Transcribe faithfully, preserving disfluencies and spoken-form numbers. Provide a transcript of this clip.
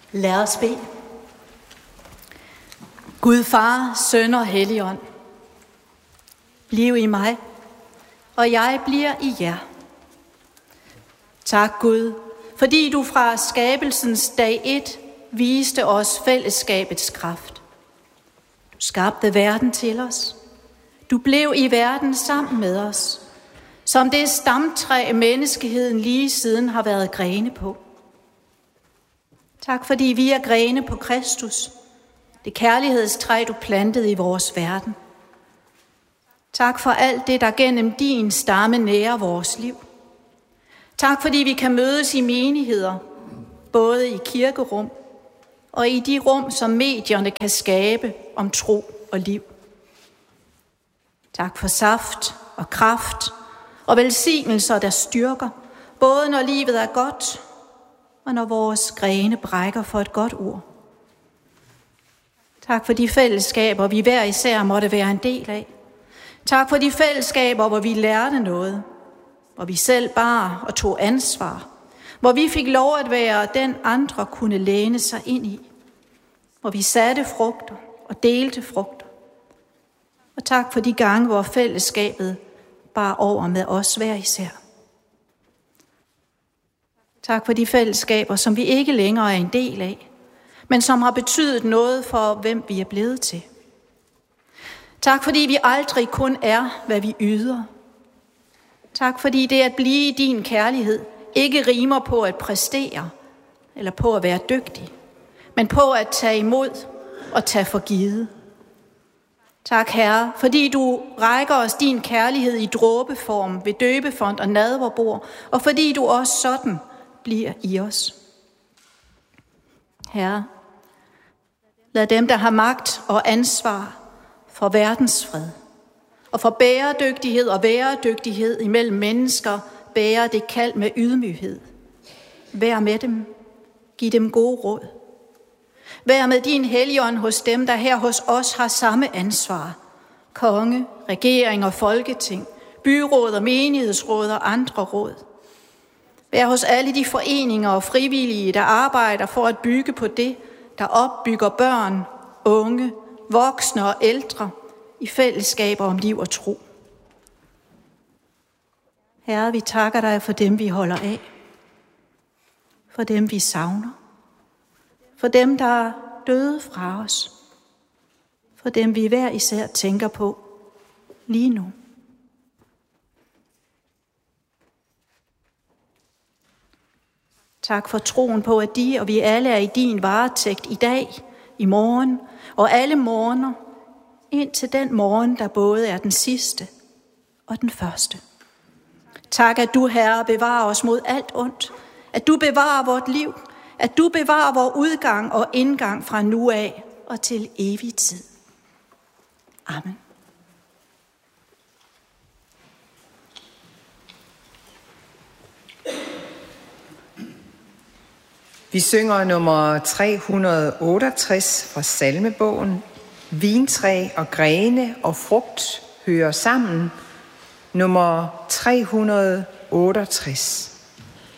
Lad os bede. Gud Far, Søn og Helligånd, bliv i mig, og jeg bliver i jer. Tak Gud, fordi du fra skabelsens dag et viste os fællesskabets kraft. Du skabte verden til os. Du blev i verden sammen med os, som det stamtræ menneskeheden lige siden har været grene på. Tak fordi vi er grene på Kristus, det kærlighedstræ du plantede i vores verden. Tak for alt det, der gennem din stamme nærer vores liv. Tak fordi vi kan mødes i menigheder, både i kirkerum og i de rum, som medierne kan skabe om tro og liv. Tak for saft og kraft og velsignelser, der styrker, både når livet er godt og når vores grene brækker for et godt ord. Tak for de fællesskaber, vi hver især måtte være en del af. Tak for de fællesskaber, hvor vi lærte noget, hvor vi selv bar og tog ansvar, hvor vi fik lov at være den, andre kunne læne sig ind i, hvor vi satte frugter og delte frugter. Og tak for de gange, hvor fællesskabet bar over med os hver især. Tak for de fællesskaber, som vi ikke længere er en del af, men som har betydet noget for, hvem vi er blevet til. Tak fordi vi aldrig kun er, hvad vi yder. Tak fordi det at blive i din kærlighed ikke rimer på at præstere eller på at være dygtig, men på at tage imod og tage for givet. Tak Herre, fordi du rækker os din kærlighed i dråbeform ved døbefont og nadverbord, og fordi du også sådan bliver i os. Herre, lad dem, der har magt og ansvar for verdensfred og for bæredygtighed og væredygtighed imellem mennesker, bære det kald med ydmyghed. Vær med dem. Giv dem gode råd. Vær med din Helligånd hos dem, der her hos os har samme ansvar. Konge, regering og folketing, byråd og menighedsråd og andre råd. Vær hos alle de foreninger og frivillige, der arbejder for at bygge på det, der opbygger børn, unge, voksne og ældre i fællesskaber om liv og tro. Herre, vi takker dig for dem, vi holder af. For dem, vi savner. For dem, der er døde fra os. For dem, vi hver især tænker på lige nu. Tak for troen på, at de og vi alle er i din varetægt i dag, i morgen og alle morgener, indtil den morgen, der både er den sidste og den første. Tak, at du, Herre, bevarer os mod alt ondt, at du bevarer vort liv, at du bevarer vor udgang og indgang fra nu af og til evig tid. Amen. Vi synger nummer tre hundrede otteogtres fra salmebogen. Vintræ og grene og frugt hører sammen. Nummer tre hundrede otteogtres.